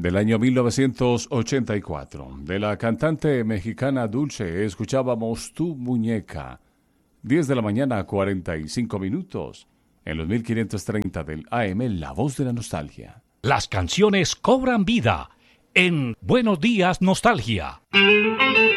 del año 1984. De la cantante mexicana Dulce escuchábamos Tu Muñeca. 10 de la mañana, 45 minutos. En los 1530 del AM, La Voz de la Nostalgia. Las canciones cobran vida en Buenos Días Nostalgia.